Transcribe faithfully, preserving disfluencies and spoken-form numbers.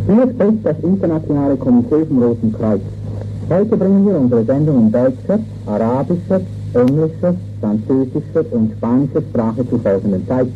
Hier spricht das Internationale Komitee vom Roten Kreuz. Heute bringen wir unsere Sendung in deutscher, arabischer, englischer, französischer und spanischer Sprache zur folgenden Zeit.